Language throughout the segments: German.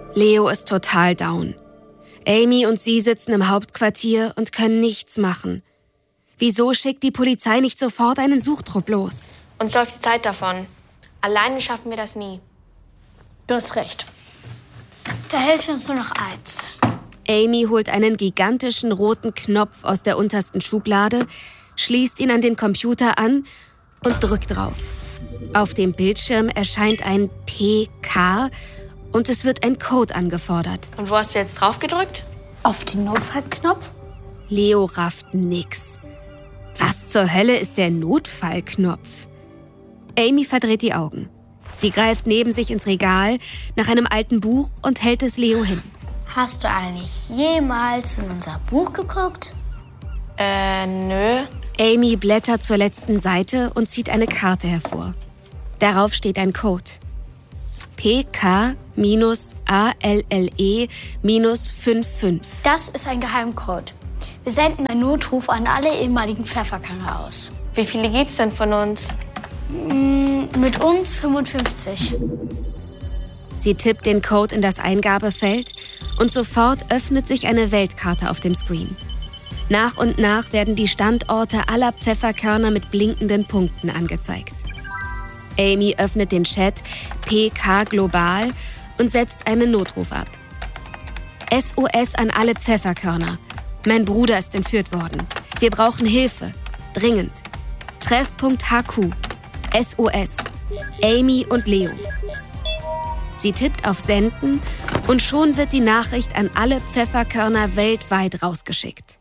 Leo ist total down. Amy und sie sitzen im Hauptquartier und können nichts machen. Wieso schickt die Polizei nicht sofort einen Suchtrupp los? Uns läuft die Zeit davon. Alleine schaffen wir das nie. Du hast recht. Da hilft uns nur noch eins. Amy holt einen gigantischen roten Knopf aus der untersten Schublade, schließt ihn an den Computer an und drückt drauf. Auf dem Bildschirm erscheint ein PK und es wird ein Code angefordert. Und wo hast du jetzt drauf gedrückt? Auf den Notfallknopf? Leo rafft nix. Was zur Hölle ist der Notfallknopf? Amy verdreht die Augen. Sie greift neben sich ins Regal nach einem alten Buch und hält es Leo hin. Hast du eigentlich jemals in unser Buch geguckt? Nö. Amy blättert zur letzten Seite und zieht eine Karte hervor. Darauf steht ein Code. PK-ALLE-55. Das ist ein Geheimcode. Wir senden einen Notruf an alle ehemaligen Pfefferkörner aus. Wie viele gibt's denn von uns? Mit uns 55. Sie tippt den Code in das Eingabefeld und sofort öffnet sich eine Weltkarte auf dem Screen. Nach und nach werden die Standorte aller Pfefferkörner mit blinkenden Punkten angezeigt. Amy öffnet den Chat PK Global und setzt einen Notruf ab. SOS an alle Pfefferkörner. Mein Bruder ist entführt worden. Wir brauchen Hilfe. Dringend. Treffpunkt HQ. SOS. Amy und Leo. Sie tippt auf Senden und schon wird die Nachricht an alle Pfefferkörner weltweit rausgeschickt.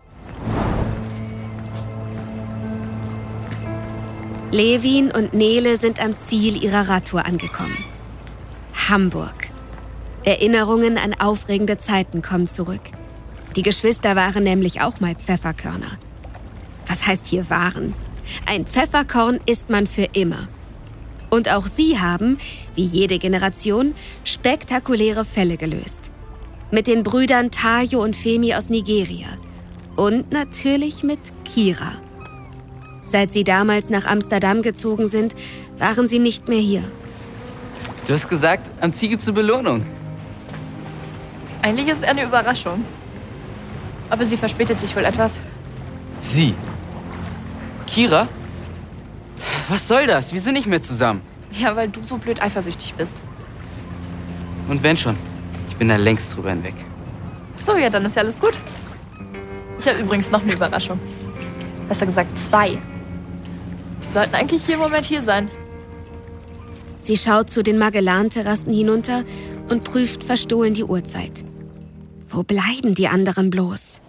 Levin und Nele sind am Ziel ihrer Radtour angekommen. Hamburg. Erinnerungen an aufregende Zeiten kommen zurück. Die Geschwister waren nämlich auch mal Pfefferkörner. Was heißt hier waren? Ein Pfefferkorn isst man für immer. Und auch sie haben, wie jede Generation, spektakuläre Fälle gelöst. Mit den Brüdern Tayo und Femi aus Nigeria. Und natürlich mit Kira. Seit sie damals nach Amsterdam gezogen sind, waren sie nicht mehr hier. Du hast gesagt, am Ziel gibt's eine Belohnung. Eigentlich ist es eher eine Überraschung. Aber sie verspätet sich wohl etwas. Sie? Kira? Was soll das? Wir sind nicht mehr zusammen. Ja, weil du so blöd eifersüchtig bist. Und wenn schon, ich bin da längst drüber hinweg. Ach so, ja, dann ist ja alles gut. Ich habe übrigens noch eine Überraschung. Besser gesagt 2. Die sollten eigentlich jeden Moment hier sein. Sie schaut zu den Magellan-Terrassen hinunter und prüft verstohlen die Uhrzeit. Wo bleiben die anderen bloß?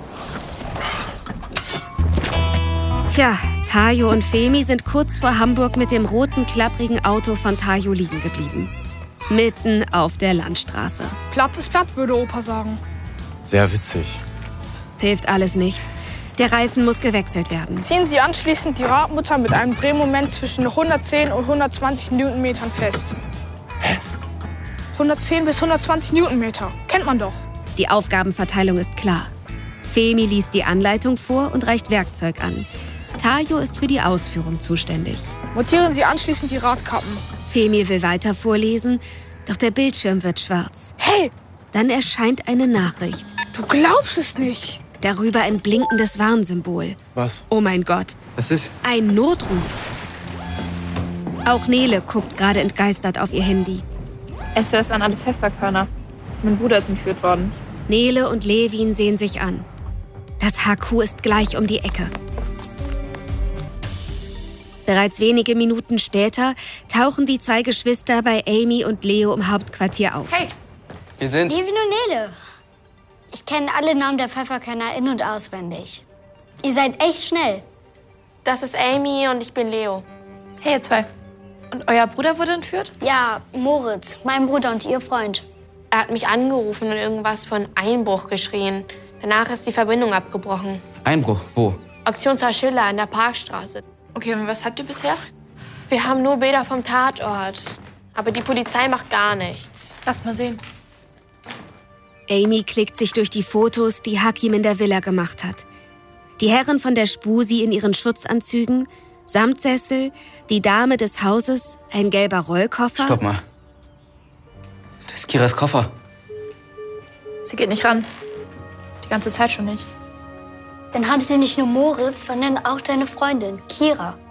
Tja, Tayo und Femi sind kurz vor Hamburg mit dem roten, klapprigen Auto von Tayo liegen geblieben. Mitten auf der Landstraße. Platt ist platt, würde Opa sagen. Sehr witzig. Hilft alles nichts. Der Reifen muss gewechselt werden. Ziehen Sie anschließend die Radmutter mit einem Drehmoment zwischen 110 und 120 Newtonmetern fest. Hä? 110 bis 120 Newtonmeter. Kennt man doch. Die Aufgabenverteilung ist klar. Femi liest die Anleitung vor und reicht Werkzeug an. Tayo ist für die Ausführung zuständig. Montieren Sie anschließend die Radkappen. Femi will weiter vorlesen, doch der Bildschirm wird schwarz. Hey, Dann erscheint eine Nachricht. du glaubst es nicht. Darüber ein blinkendes Warnsymbol. Was? Oh mein Gott, Was ist? ein Notruf. Auch Nele guckt gerade entgeistert auf ihr Handy. SOS an alle Pfefferkörner. Mein Bruder ist entführt worden. Nele und Levin sehen sich an. Das HQ ist gleich um die Ecke. Bereits wenige Minuten später tauchen die 2 Geschwister bei Amy und Leo im Hauptquartier auf. Hey, Wir sind... Levin und Nele. Ich kenne alle Namen der Pfefferkörner in- und auswendig. Ihr seid echt schnell. Das ist Amy und ich bin Leo. hey ihr 2. Und euer Bruder wurde entführt? Ja, Moritz, mein Bruder und ihr Freund. Er hat mich angerufen und irgendwas von Einbruch geschrien. Danach ist die Verbindung abgebrochen. Einbruch, wo? Auktionshaus Schiller an der Parkstraße. Okay, und was habt ihr bisher? Wir haben nur Bilder vom Tatort. Aber die Polizei macht gar nichts. Lasst mal sehen. Amy klickt sich durch die Fotos, die Hakim in der Villa gemacht hat. Die Herren von der Spusi in ihren Schutzanzügen, Samtsessel, die Dame des Hauses, ein gelber Rollkoffer. Stopp mal. Das Kiras Koffer. Sie geht nicht ran. Die ganze Zeit schon nicht. Dann haben sie nicht nur Moritz, sondern auch deine Freundin, Kira.